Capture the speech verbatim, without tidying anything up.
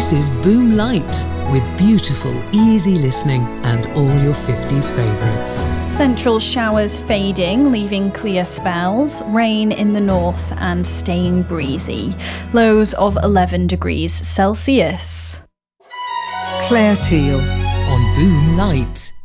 This is Boom Light, with beautiful, easy listening and all your fifties favourites. Central showers fading, leaving clear spells. Rain in the north and staying breezy. Lows of eleven degrees Celsius. Claire Teal On Boom Light.